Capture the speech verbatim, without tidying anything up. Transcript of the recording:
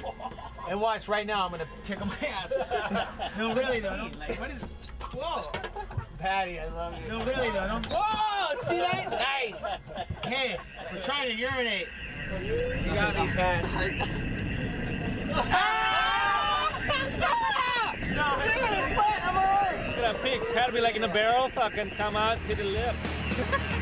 And watch right now, I'm gonna tickle my ass. No, really though. No, like, what is? Whoa, Patty, I love you. No, really though. No. Whoa, see that? Nice. Hey, we're trying to urinate. You got me, Pat. No, it's fine. I'm alright. Look at that pig. Pat will be like in a barrel, fucking come out, hit the lip.